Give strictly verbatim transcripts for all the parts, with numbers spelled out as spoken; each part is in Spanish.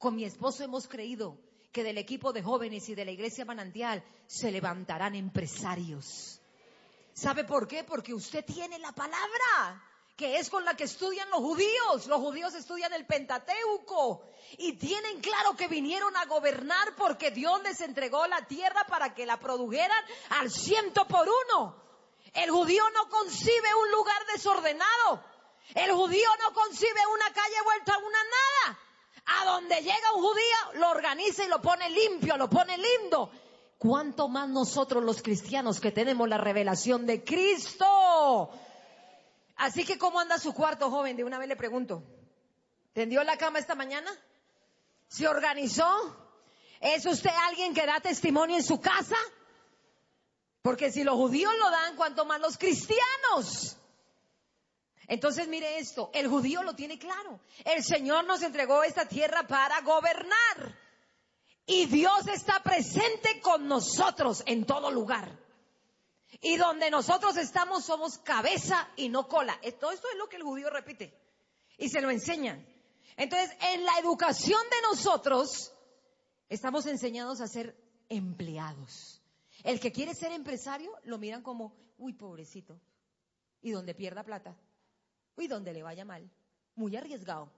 Con mi esposo hemos creído que del equipo de jóvenes y de la iglesia Manantial se levantarán empresarios. ¿Sabe por qué? Porque usted tiene la palabra, que es con la que estudian los judíos. Los judíos estudian el Pentateuco y tienen claro que vinieron a gobernar porque Dios les entregó la tierra para que la produjeran al ciento por uno. El judío no concibe un lugar desordenado. El judío no concibe una calle vuelta a una nada. A donde llega un judío lo organiza y lo pone limpio, lo pone lindo. ¿Cuánto más nosotros los cristianos que tenemos la revelación de Cristo? Así que, ¿cómo anda su cuarto, joven? De una vez le pregunto. ¿Tendió la cama esta mañana? ¿Se organizó? ¿Es usted alguien que da testimonio en su casa? Porque si los judíos lo dan, ¿cuánto más los cristianos? Entonces mire esto, el judío lo tiene claro. El Señor nos entregó esta tierra para gobernar. Y Dios está presente con nosotros en todo lugar. Y donde nosotros estamos somos cabeza y no cola. Todo esto es lo que el judío repite. Y se lo enseñan. Entonces, en la educación de nosotros, estamos enseñados a ser empleados. El que quiere ser empresario, lo miran como, uy, pobrecito. Y donde pierda plata. Uy, donde le vaya mal. Muy arriesgado.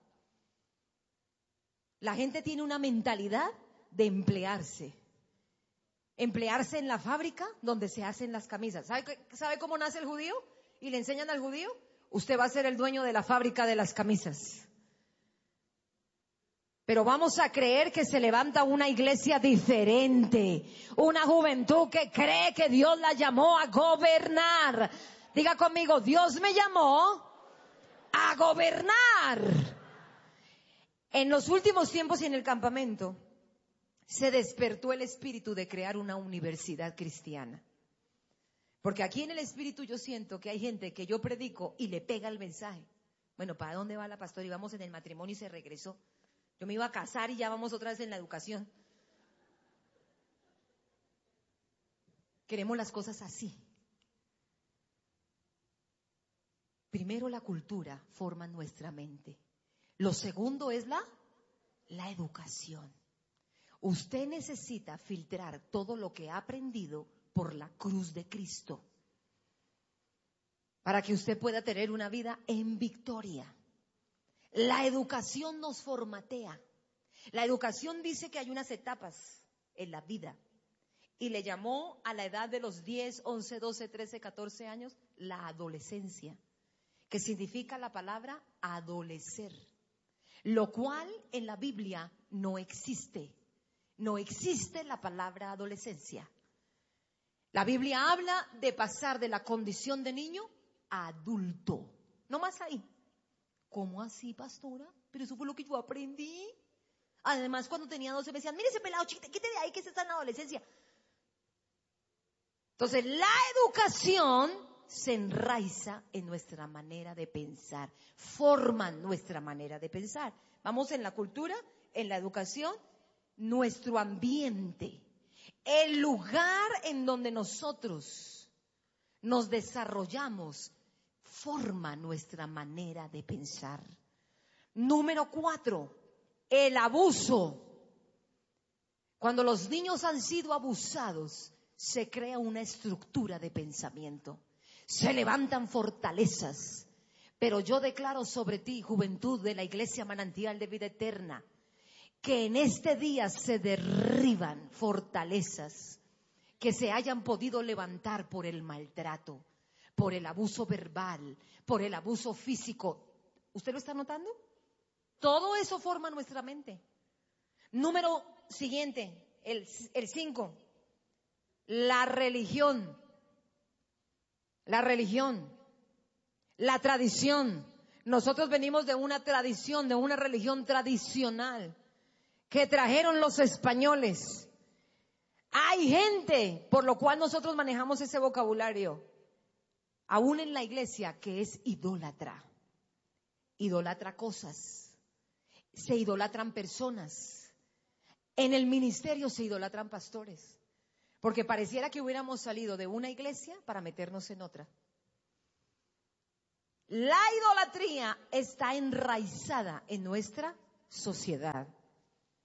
La gente tiene una mentalidad de emplearse. Emplearse en la fábrica donde se hacen las camisas. ¿Sabe, ¿Sabe cómo nace el judío? Y le enseñan al judío, usted va a ser el dueño de la fábrica de las camisas. Pero vamos a creer que se levanta una iglesia diferente. Una juventud que cree que Dios la llamó a gobernar. Diga conmigo, Dios me llamó a gobernar. En los últimos tiempos y en el campamento se despertó el espíritu de crear una universidad cristiana. Porque aquí en el espíritu yo siento que hay gente que yo predico y le pega el mensaje. Bueno, ¿para dónde va la pastora? Íbamos en el matrimonio y se regresó. Yo me iba a casar y ya vamos otra vez en la educación. Queremos las cosas así. Primero la cultura forma nuestra mente. Lo segundo es la, la educación. Usted necesita filtrar todo lo que ha aprendido por la cruz de Cristo para que usted pueda tener una vida en victoria. La educación nos formatea. La educación dice que hay unas etapas en la vida y le llamó a la edad de los diez, once, doce, trece, catorce años la adolescencia, que significa la palabra adolecer, lo cual en la Biblia no existe. No existe la palabra adolescencia. La Biblia habla de pasar de la condición de niño a adulto. No más ahí. ¿Cómo así, pastora? Pero eso fue lo que yo aprendí. Además, cuando tenía doce me decían, mire ese pelado, chiquita, quítate de ahí que está en la adolescencia. Entonces, la educación se enraiza en nuestra manera de pensar. Forma nuestra manera de pensar. Vamos en la cultura, en la educación, nuestro ambiente, el lugar en donde nosotros nos desarrollamos, forma nuestra manera de pensar. Número cuatro, el abuso. Cuando los niños han sido abusados, se crea una estructura de pensamiento. Se levantan fortalezas. Pero yo declaro sobre ti, juventud de la Iglesia Manantial de Vida Eterna, que en este día se derriban fortalezas que se hayan podido levantar por el maltrato, por el abuso verbal, por el abuso físico. ¿Usted lo está notando? Todo eso forma nuestra mente. Número siguiente, el, el cinco. La religión. La religión. La tradición. Nosotros venimos de una tradición, de una religión tradicional que trajeron los españoles. Hay gente, por lo cual nosotros manejamos ese vocabulario, aún en la iglesia, que es idólatra. Idolatra cosas. Se idolatran personas. En el ministerio se idolatran pastores. Porque pareciera que hubiéramos salido de una iglesia para meternos en otra. La idolatría está enraizada en nuestra sociedad.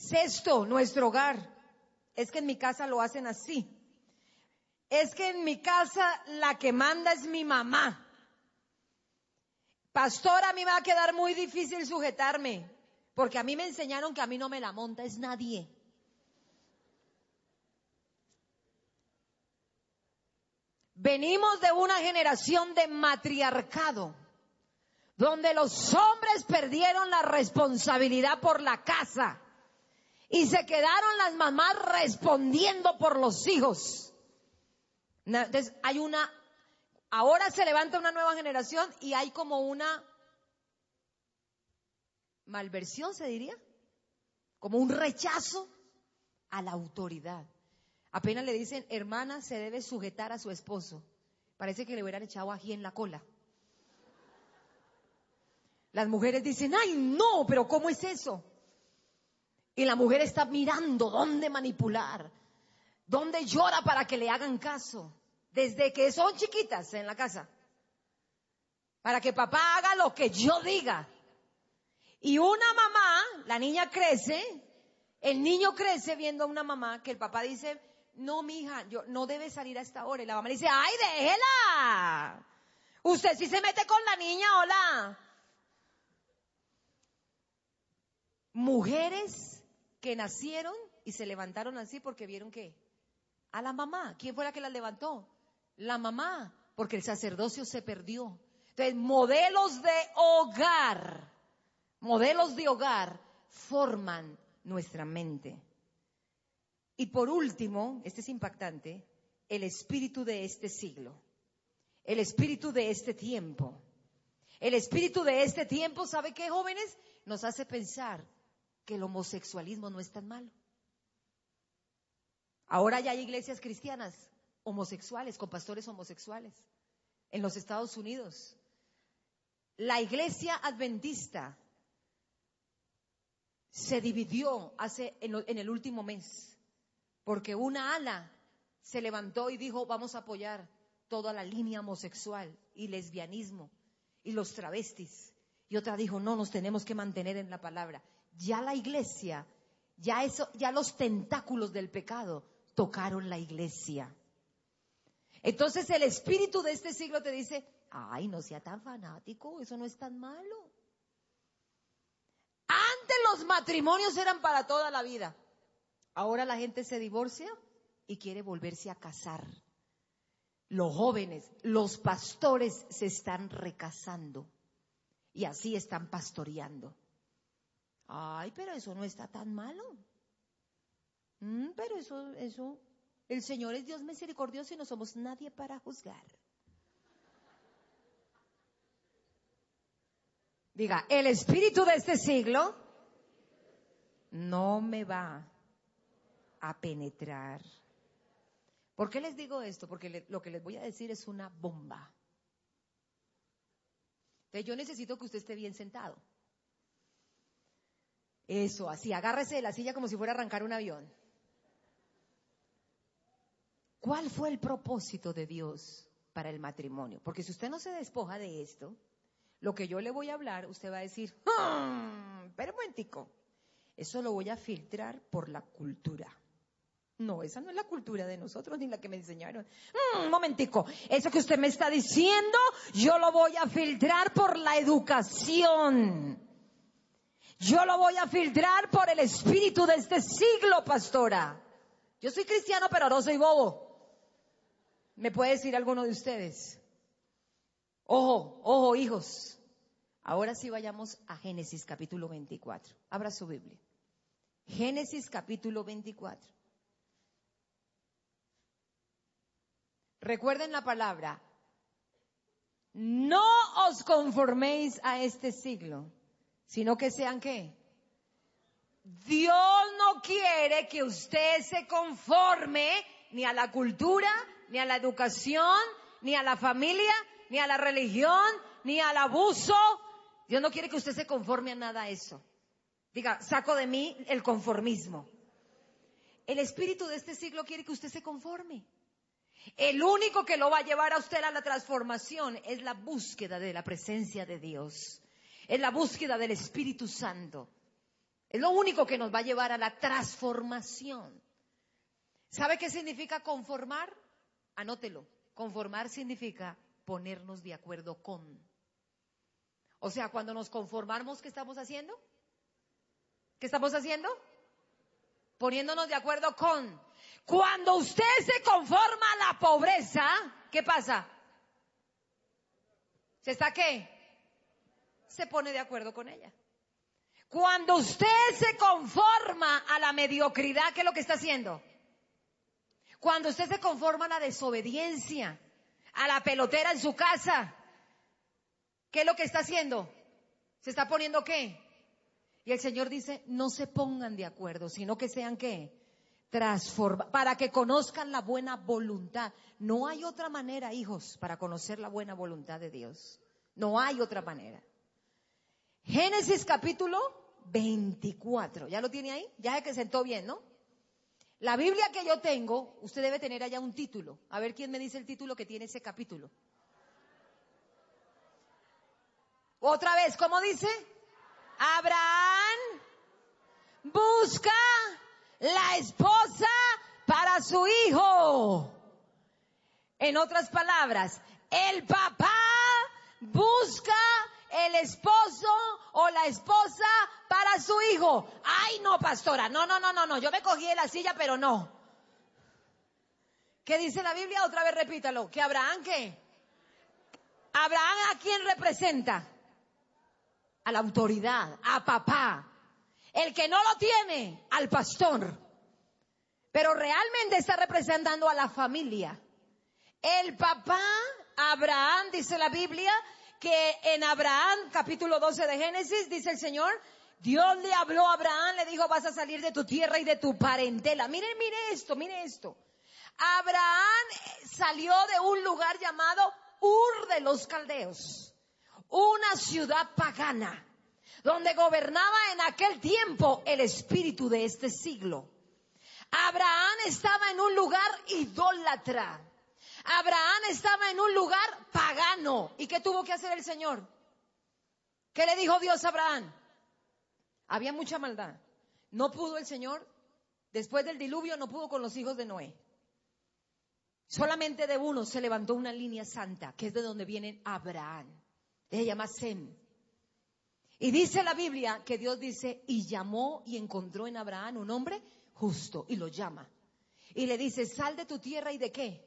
Sexto, nuestro hogar. Es que en mi casa lo hacen así. Es que en mi casa la que manda es mi mamá. Pastor, a mí me va a quedar muy difícil sujetarme, porque a mí me enseñaron que a mí no me la monta es nadie. Venimos de una generación de matriarcado, donde los hombres perdieron la responsabilidad por la casa y se quedaron las mamás respondiendo por los hijos. Entonces hay una, ahora se levanta una nueva generación y hay como una malversión, se diría, como un rechazo a la autoridad. Apenas le dicen, hermana, se debe sujetar a su esposo. Parece que le hubieran echado ají en la cola. Las mujeres dicen, ay no, pero ¿cómo es eso? Y la mujer está mirando dónde manipular, dónde llora para que le hagan caso, desde que son chiquitas en la casa, para que papá haga lo que yo diga. Y una mamá, la niña crece, el niño crece viendo a una mamá que el papá dice, no, mija, yo no debe salir a esta hora. Y la mamá le dice, ay, déjela. Usted sí se mete con la niña, hola. Mujeres que nacieron y se levantaron así porque vieron que a la mamá. ¿Quién fue la que la levantó? La mamá, porque el sacerdocio se perdió. Entonces, modelos de hogar, modelos de hogar forman nuestra mente. Y por último, este es impactante, el espíritu de este siglo, el espíritu de este tiempo. El espíritu de este tiempo, ¿sabe qué, jóvenes? Nos hace pensar que el homosexualismo no es tan malo. Ahora ya hay iglesias cristianas homosexuales, con pastores homosexuales, en los Estados Unidos. La iglesia adventista se dividió hace en, lo, en el último mes, porque una ala se levantó y dijo, vamos a apoyar toda la línea homosexual y lesbianismo y los travestis. Y otra dijo, no, nos tenemos que mantener en la palabra. Ya la iglesia, ya eso, ya los tentáculos del pecado tocaron la iglesia. Entonces el espíritu de este siglo te dice, ay, no sea tan fanático, eso no es tan malo. Antes los matrimonios eran para toda la vida. Ahora la gente se divorcia y quiere volverse a casar. Los jóvenes, los pastores se están recasando y así están pastoreando. Ay, pero eso no está tan malo. Mm, pero eso, eso, el Señor es Dios misericordioso y no somos nadie para juzgar. Diga, el espíritu de este siglo no me va a penetrar. ¿Por qué les digo esto? Porque le, lo que les voy a decir es una bomba. Entonces yo necesito que usted esté bien sentado. Eso, así, agárrese de la silla como si fuera a arrancar un avión. ¿Cuál fue el propósito de Dios para el matrimonio? Porque si usted no se despoja de esto, lo que yo le voy a hablar, usted va a decir, ¡ah! Pero un momentico, eso lo voy a filtrar por la cultura. No, esa no es la cultura de nosotros ni la que me enseñaron. Mm, un momentico, eso que usted me está diciendo, yo lo voy a filtrar por la educación. Yo lo voy a filtrar por el espíritu de este siglo, pastora. Yo soy cristiano, pero no soy bobo. ¿Me puede decir alguno de ustedes? Ojo, ojo, hijos. Ahora sí vayamos a Génesis capítulo veinticuatro. Abra su Biblia. Génesis capítulo veinticuatro. Recuerden la palabra. No os conforméis a este siglo, sino que sean ¿qué? Dios no quiere que usted se conforme ni a la cultura, ni a la educación, ni a la familia, ni a la religión, ni al abuso. Dios no quiere que usted se conforme a nada de eso. Diga, saco de mí el conformismo. El espíritu de este siglo quiere que usted se conforme. El único que lo va a llevar a usted a la transformación es la búsqueda de la presencia de Dios. Es la búsqueda del Espíritu Santo. Es lo único que nos va a llevar a la transformación. ¿Sabe qué significa conformar? Anótelo. Conformar significa ponernos de acuerdo con. O sea, cuando nos conformamos, ¿qué estamos haciendo? ¿Qué estamos haciendo? Poniéndonos de acuerdo con. Cuando usted se conforma a la pobreza, ¿qué pasa? ¿Se está qué? Se pone de acuerdo con ella. Cuando usted se conforma a la mediocridad, ¿qué es lo que está haciendo? Cuando usted se conforma a la desobediencia, a la pelotera en su casa, ¿qué es lo que está haciendo? ¿Se está poniendo qué? Y el Señor dice, no se pongan de acuerdo, sino que sean qué? Transforma, para que conozcan la buena voluntad. No hay otra manera, hijos, para conocer la buena voluntad de Dios. No hay otra manera. Génesis capítulo veinticuatro. ¿Ya lo tiene ahí? Ya se que sentó bien, ¿no? La Biblia que yo tengo, usted debe tener allá un título. A ver quién me dice el título que tiene ese capítulo. Otra vez, ¿cómo dice? Abraham busca la esposa para su hijo. En otras palabras, el papá busca el esposo o la esposa para su hijo. Ay, no, pastora, no, no, no, no, no, yo me cogí de la silla, pero no. ¿Qué dice la Biblia? Otra vez repítalo. ¿Que Abraham qué? ¿Abraham a quién representa? A la autoridad, a papá. El que no lo tiene, al pastor. Pero realmente está representando a la familia. El papá, Abraham, dice la Biblia, que en Abraham, capítulo doce de Génesis, dice el Señor, Dios le habló a Abraham, le dijo, vas a salir de tu tierra y de tu parentela. Mire, mire esto, mire esto. Abraham salió de un lugar llamado Ur de los Caldeos, una ciudad pagana, donde gobernaba en aquel tiempo el espíritu de este siglo. Abraham estaba en un lugar idólatra. Abraham estaba en un lugar pagano. ¿Y qué tuvo que hacer el Señor? ¿Qué le dijo Dios a Abraham? Había mucha maldad. No pudo el Señor, después del diluvio, no pudo con los hijos de Noé. Solamente de uno se levantó una línea santa, que es de donde viene Abraham. Se llama Sem. Y dice la Biblia que Dios dice, y llamó y encontró en Abraham un hombre justo, y lo llama. Y le dice, sal de tu tierra y de qué.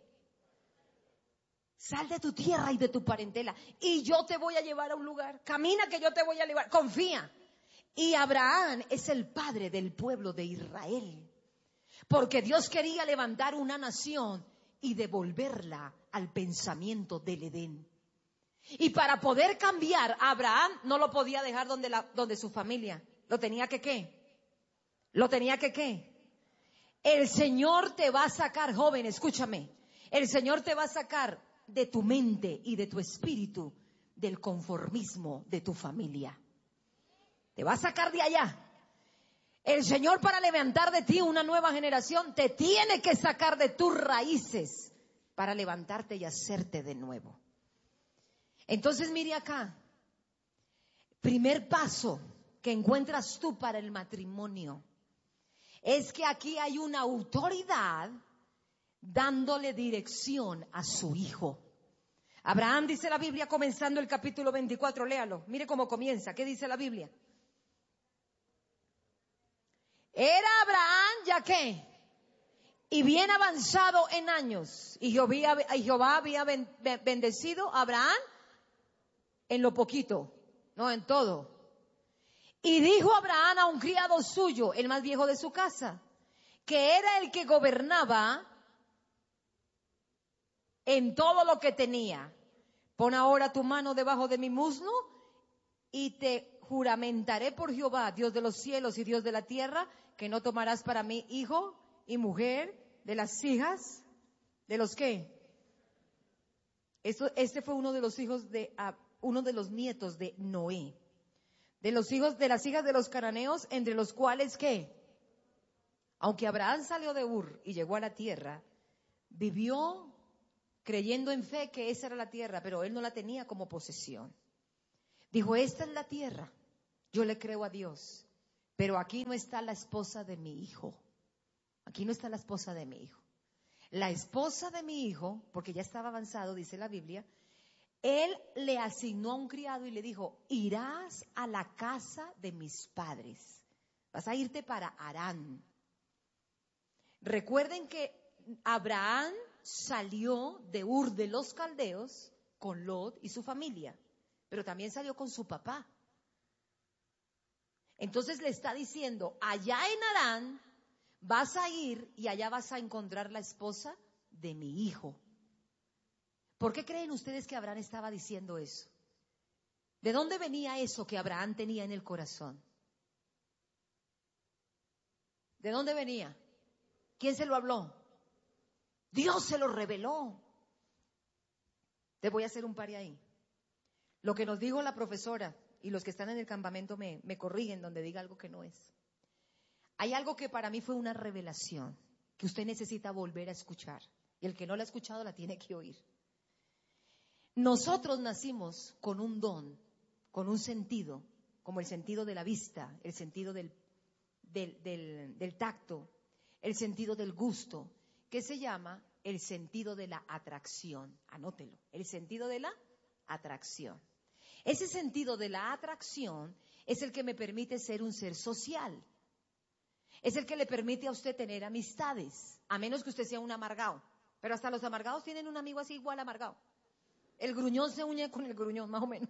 Sal de tu tierra y de tu parentela, y yo te voy a llevar a un lugar. Camina que yo te voy a llevar, confía. Y Abraham es el padre del pueblo de Israel, porque Dios quería levantar una nación y devolverla al pensamiento del Edén. Y para poder cambiar, Abraham no lo podía dejar donde, la, donde su familia. Lo tenía que ¿qué? Lo tenía que ¿qué? El Señor te va a sacar, joven, escúchame. El Señor te va a sacar de tu mente y de tu espíritu del conformismo de tu familia. Te va a sacar de allá. El Señor, para levantar de ti una nueva generación, te tiene que sacar de tus raíces para levantarte y hacerte de nuevo. Entonces mire acá, primer paso que encuentras tú para el matrimonio es que aquí hay una autoridad dándole dirección a su hijo. Abraham, dice la Biblia, comenzando el capítulo veinticuatro, léalo, mire cómo comienza, ¿qué dice la Biblia? Era Abraham, ¿ya qué? Y bien avanzado en años, y Jehová, y Jehová había bendecido a Abraham en lo poquito, no en todo. Y dijo Abraham a un criado suyo, el más viejo de su casa, que era el que gobernaba en todo lo que tenía. Pon ahora tu mano debajo de mi muslo y te juramentaré por Jehová, Dios de los cielos y Dios de la tierra, que no tomarás para mí hijo y mujer de las hijas de los ¿qué? Esto, este fue uno de los hijos de uh, uno de los nietos de Noé, de los hijos de las hijas de los cananeos, entre los cuales ¿qué? Aunque Abraham salió de Ur y llegó a la tierra, vivió creyendo en fe que esa era la tierra, pero él no la tenía como posesión. Dijo, esta es la tierra, yo le creo a Dios, pero aquí no está la esposa de mi hijo. Aquí no está la esposa de mi hijo. La esposa de mi hijo, porque ya estaba avanzado, dice la Biblia, él le asignó a un criado y le dijo, irás a la casa de mis padres. Vas a irte para Harán. Recuerden que Abraham salió de Ur de los Caldeos con Lot y su familia, pero también salió con su papá. Entonces le está diciendo, allá en Harán vas a ir y allá vas a encontrar la esposa de mi hijo. ¿Por qué creen ustedes que Abraham estaba diciendo eso? ¿De dónde venía eso que Abraham tenía en el corazón? ¿De dónde venía? ¿Quién se lo habló? Dios se lo reveló. Te voy a hacer un pare ahí. Lo que nos dijo la profesora, y los que están en el campamento me, me corrigen donde diga algo que no es. Hay algo que para mí fue una revelación, que usted necesita volver a escuchar. Y el que no la ha escuchado la tiene que oír. Nosotros nacimos con un don, con un sentido, como el sentido de la vista, el sentido del, del, del, del tacto, el sentido del gusto, que se llama el sentido de la atracción. Anótelo, el sentido de la atracción. Ese sentido de la atracción es el que me permite ser un ser social. Es el que le permite a usted tener amistades, a menos que usted sea un amargado. Pero hasta los amargados tienen un amigo así igual amargado. El gruñón se une con el gruñón, más o menos.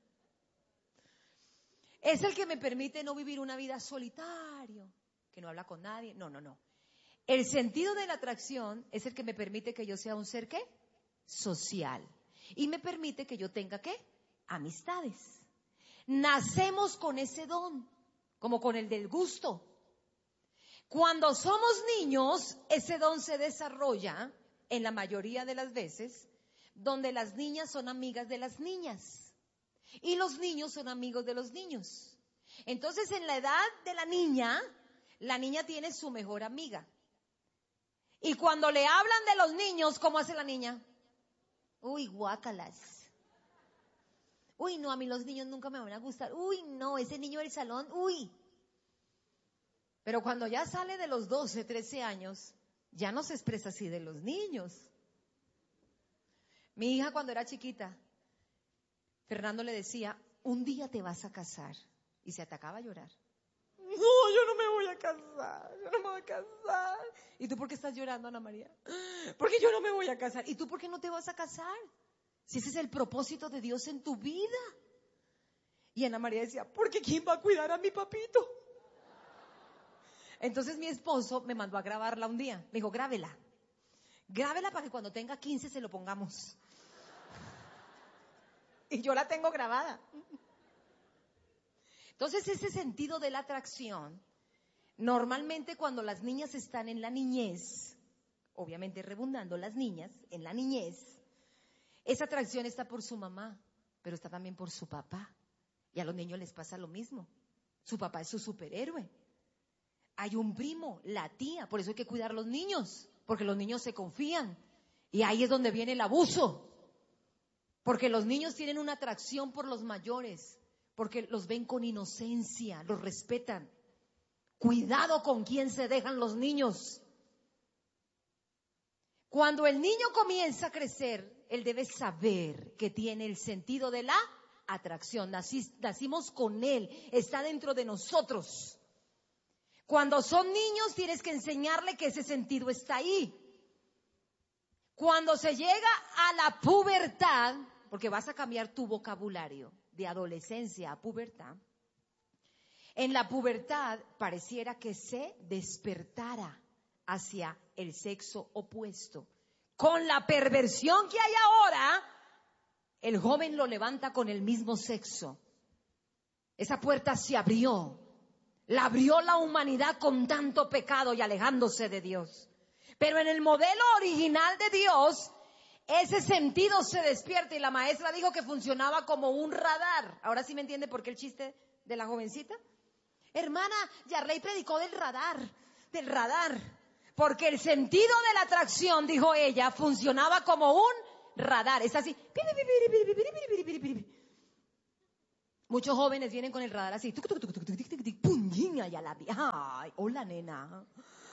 Es el que me permite no vivir una vida solitario, que no habla con nadie. No, no, no. El sentido de la atracción es el que me permite que yo sea un ser, ¿qué? Social. Y me permite que yo tenga, ¿qué? Amistades. Nacemos con ese don, como con el del gusto. Cuando somos niños, ese don se desarrolla, en la mayoría de las veces, donde las niñas son amigas de las niñas y los niños son amigos de los niños. Entonces, en la edad de la niña, la niña tiene su mejor amiga. Y cuando le hablan de los niños, ¿cómo hace la niña? Uy, guácalas. Uy, no, a mí los niños nunca me van a gustar. Uy, no, ese niño del salón, uy. Pero cuando ya sale de los doce, trece años, ya no se expresa así de los niños. Mi hija cuando era chiquita, Fernando le decía, un día te vas a casar. Y se atacaba a llorar. No, yo no me voy a casar, yo no me voy a casar. ¿Y tú por qué estás llorando, Ana María? Porque yo no me voy a casar. ¿Y tú por qué no te vas a casar? Si ese es el propósito de Dios en tu vida. Y Ana María decía, porque ¿quién va a cuidar a mi papito? Entonces mi esposo me mandó a grabarla un día. Me dijo, grábela. Grábela para que cuando tenga quince se lo pongamos. Y yo la tengo grabada. Entonces ese sentido de la atracción, normalmente cuando las niñas están en la niñez, obviamente redundando las niñas, en la niñez, esa atracción está por su mamá, pero está también por su papá. Y a los niños les pasa lo mismo. Su papá es su superhéroe. Hay un primo, la tía, por eso hay que cuidar a los niños, porque los niños se confían. Y ahí es donde viene el abuso. Porque los niños tienen una atracción por los mayores, porque los ven con inocencia, los respetan. Cuidado con quién se dejan los niños. Cuando el niño comienza a crecer, él debe saber que tiene el sentido de la atracción. Nací, nacimos con él, está dentro de nosotros. Cuando son niños tienes que enseñarle que ese sentido está ahí. Cuando se llega a la pubertad, porque vas a cambiar tu vocabulario de adolescencia a pubertad, en la pubertad pareciera que se despertara hacia el sexo opuesto. Con la perversión que hay ahora, el joven lo levanta con el mismo sexo. Esa puerta se abrió. La abrió la humanidad con tanto pecado y alejándose de Dios. Pero en el modelo original de Dios, ese sentido se despierta y la maestra dijo que funcionaba como un radar. Ahora sí me entiende por qué el chiste de la jovencita. Hermana, Yarley predicó del radar, del radar. Porque el sentido de la atracción, dijo ella, funcionaba como un radar. Es así. Muchos jóvenes vienen con el radar así, tuc, tuc, tuc, tuc, tuc, tuc, tuc, tuc, pum, guiña, y a la vieja. Ay, hola, nena.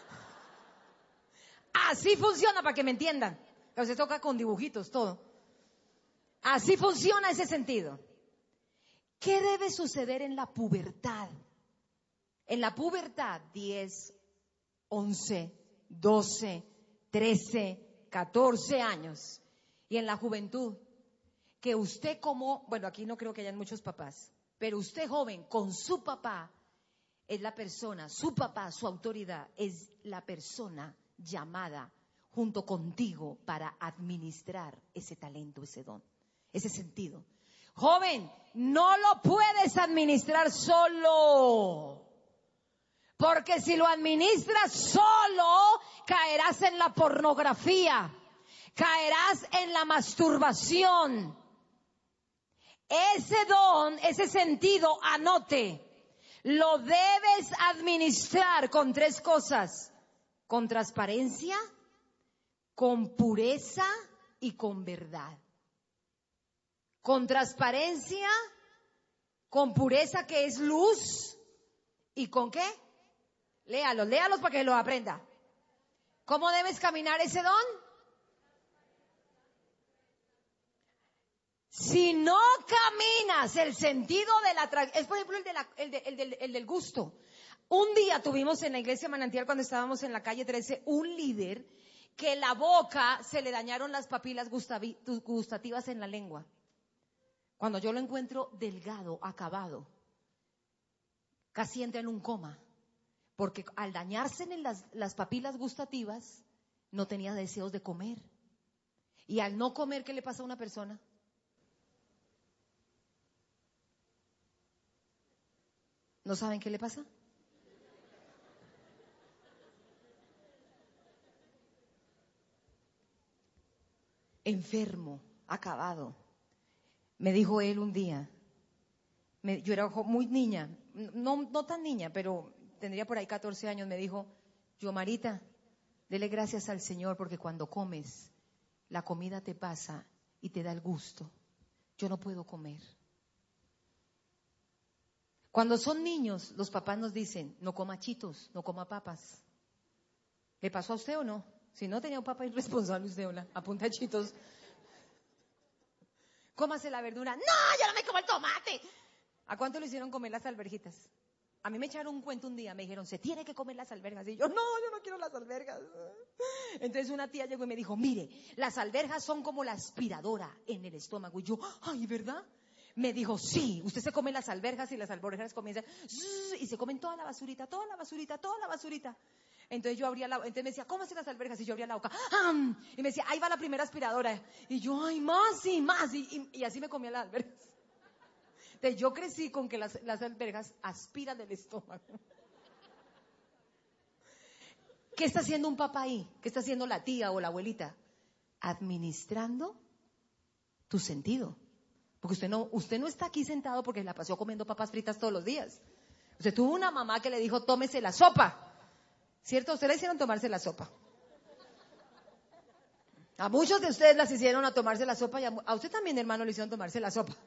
Así funciona, para que me entiendan. Pero se toca con dibujitos, todo. Así funciona ese sentido. ¿Qué debe suceder en la pubertad? En la pubertad, diez, once, doce, trece, catorce años. Y en la juventud, que usted como, bueno, aquí no creo que hayan muchos papás, pero usted joven con su papá es la persona, su papá, su autoridad, es la persona llamada junto contigo para administrar ese talento, ese don, ese sentido. Joven, no lo puedes administrar solo, porque si lo administras solo, caerás en la pornografía, caerás en la masturbación. Ese don, ese sentido, anote, lo debes administrar con tres cosas: con transparencia, con pureza y con verdad. Con transparencia, con pureza, que es luz, ¿y con qué? Léalos, léalos para que lo aprenda. ¿Cómo debes caminar ese don? Si no caminas el sentido de la atracción, es por ejemplo el, de la, el, de, el, del, el del gusto. Un día tuvimos en la iglesia Manantial, cuando estábamos en la calle trece, un líder que la boca se le dañaron las papilas gustavi, gustativas en la lengua. Cuando yo lo encuentro delgado, acabado, casi entra en un coma, porque al dañarse en las, las papilas gustativas, no tenía deseos de comer. Y al no comer, ¿qué le pasa a una persona? ¿No saben qué le pasa? Enfermo, acabado. Me dijo él un día, me, yo era muy niña, no, no tan niña, pero tendría por ahí catorce años, me dijo, yo Marita, dele gracias al Señor porque cuando comes, la comida te pasa y te da el gusto. Yo no puedo comer. Cuando son niños, los papás nos dicen, no coma chitos, no coma papas. ¿Le pasó a usted o no? Si no tenía un papá irresponsable, usted hola, apunta chitos. Cómase la verdura. No, yo no me como el tomate. ¿A cuánto le hicieron comer las alverjitas? A mí me echaron un cuento un día, me dijeron, se tiene que comer las alberjas. Y yo, no, yo no quiero las alberjas. Entonces una tía llegó y me dijo, mire, las alberjas son como la aspiradora en el estómago. Y yo, ay, ¿verdad? Me dijo, sí, usted se come las alberjas y las alberjas comienzan, y se comen toda la basurita, toda la basurita, toda la basurita. Entonces yo abría la, entonces me decía, cómase las alberjas, y yo abría la boca, ¡am! Y me decía, ahí va la primera aspiradora. Y yo, ay, más y más, y, y, y así me comía las alberjas. Entonces yo crecí con que las, las alberjas aspiran del estómago. ¿Qué está haciendo un papá ahí? ¿Qué está haciendo la tía o la abuelita? Administrando tu sentido. Porque usted no, usted no está aquí sentado porque la pasó comiendo papas fritas todos los días. Usted tuvo una mamá que le dijo, tómese la sopa. ¿Cierto? Usted le hicieron tomarse la sopa. A muchos de ustedes las hicieron a tomarse la sopa y a, a usted también, hermano, le hicieron tomarse la sopa.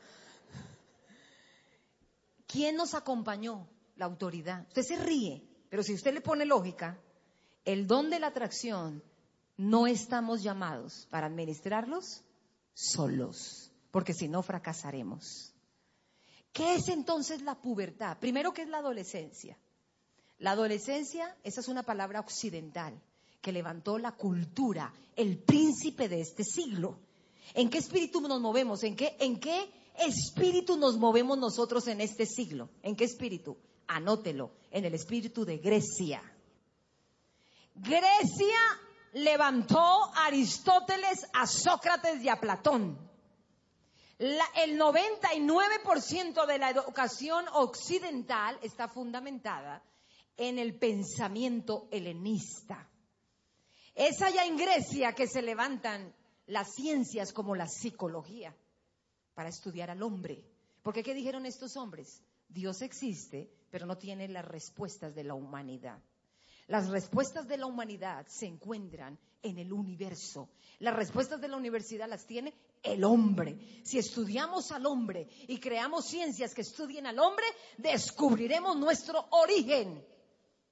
¿Quién nos acompañó? La autoridad. Usted se ríe, pero si usted le pone lógica, el don de la atracción, no estamos llamados para administrarlos solos, porque si no fracasaremos. ¿Qué es entonces la pubertad? Primero, ¿qué es la adolescencia? La adolescencia, esa es una palabra occidental que levantó la cultura, el príncipe de este siglo. ¿En qué espíritu nos movemos? ¿En qué, en qué espíritu nos movemos nosotros en este siglo? ¿En qué espíritu? Anótelo, en el espíritu de Grecia. Grecia levantó a Aristóteles, a Sócrates y a Platón. La, el noventa y nueve por ciento de la educación occidental está fundamentada en el pensamiento helenista. Es allá en Grecia que se levantan las ciencias como la psicología para estudiar al hombre. Porque ¿qué dijeron estos hombres? Dios existe, pero no tiene las respuestas de la humanidad. Las respuestas de la humanidad se encuentran en el universo. Las respuestas de la universidad las tiene el hombre. Si estudiamos al hombre y creamos ciencias que estudien al hombre, descubriremos nuestro origen.